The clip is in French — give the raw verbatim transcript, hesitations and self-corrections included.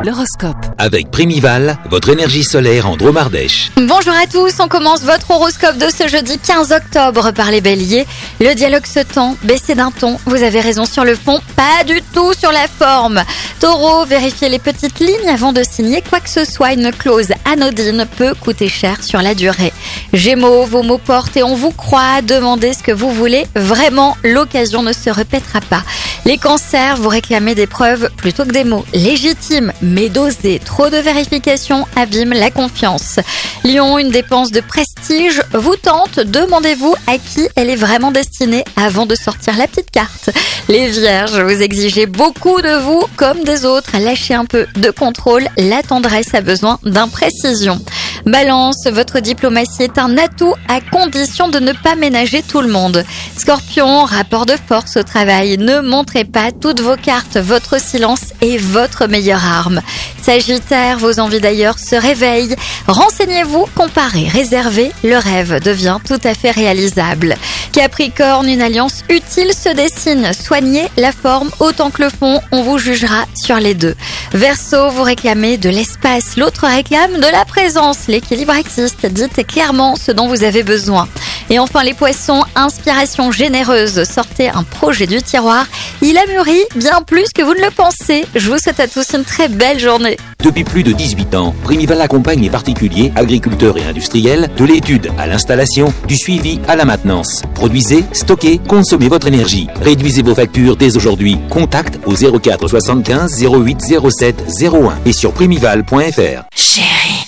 L'horoscope. Avec Primival, votre énergie solaire en Dromardèche. Bonjour à tous, on commence votre horoscope de ce jeudi quinze octobre par les béliers. Le dialogue se tend, baissez d'un ton, vous avez raison sur le fond, pas du tout sur la forme. Taureau, vérifiez les petites lignes avant de signer quoi que ce soit, une clause anodine peut coûter cher sur la durée. Gémeaux, vos mots portent et on vous croit, demandez ce que vous voulez, vraiment l'occasion ne se répétera pas. Les cancers, vous réclamez des preuves plutôt que des mots légitimes, mais dosés. Trop de vérifications abîment la confiance. Lion, une dépense de prestige vous tente, demandez-vous à qui elle est vraiment destinée avant de sortir la petite carte. Les vierges, vous exigez beaucoup de vous comme des autres, lâchez un peu de contrôle, la tendresse a besoin d'imprécision. Balance, votre diplomatie est un atout à condition de ne pas ménager tout le monde. Scorpion, rapport de force au travail, ne montrez pas toutes vos cartes, votre silence est votre meilleure arme. Sagittaire, vos envies d'ailleurs se réveillent, renseignez-vous, comparez, réservez, le rêve devient tout à fait réalisable. Capricorne, une alliance utile se dessine, soignez la forme autant que le fond, on vous jugera sur les deux. Verseau, vous réclamez de l'espace, l'autre réclame de la présence. L'équilibre existe, dites clairement ce dont vous avez besoin. Et enfin les poissons, inspiration généreuse, sortez un projet du tiroir, il a mûri bien plus que vous ne le pensez. Je vous souhaite à tous une très belle journée. Depuis plus de dix-huit ans, Primival accompagne les particuliers, agriculteurs et industriels de l'étude à l'installation, du suivi à la maintenance. Produisez, stockez, consommez votre énergie. Réduisez vos factures dès aujourd'hui. Contact au zéro quatre soixante-quinze zéro huit zéro sept zéro un et sur primival point f r. Chérie.